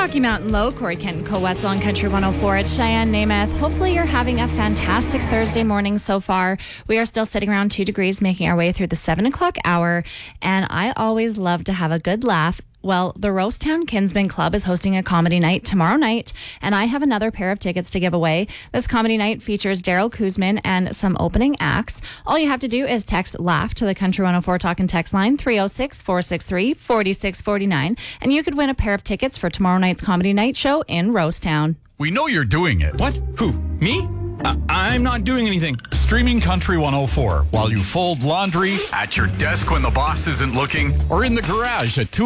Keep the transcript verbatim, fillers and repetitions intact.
Rocky Mountain Low, Corey Kent and Coetzel on Country one oh four. It's Cheyenne Namath. Hopefully you're having a fantastic Thursday morning so far. We are still sitting around two degrees, making our way through the seven o'clock hour. And I always love to have a good laugh. Well, the Rosetown Kinsman Club is hosting a comedy night tomorrow night, and I have another pair of tickets to give away. This comedy night features Daryl Kuzman and some opening acts. All you have to do is text LAUGH to the Country one oh four Talk and Text line three oh six, four six three, four six four nine, and you could win a pair of tickets for tomorrow night's comedy night show in Rosetown. We know you're doing it. What? Who? Me? Uh, I'm not doing anything. Streaming Country one oh four while you fold laundry, at your desk when the boss isn't looking, or in the garage at two